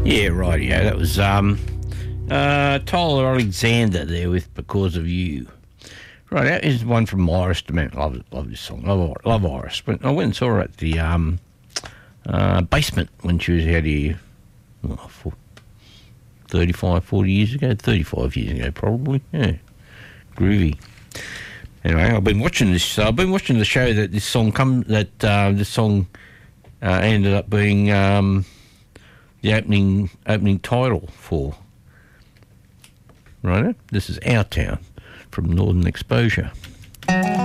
Yeah, rightio. That was Tyler Alexander there with Because of You. Right, that is one from Iris. Man, love this song. Love Iris. But I went and saw her at the Basement when she was out here 35, 40 years ago. 35 years ago, probably. Yeah, groovy. Anyway, I've been watching this. I've been watching the show that this song ended up being the opening title for. Right, this is Our Town from Northern Exposure.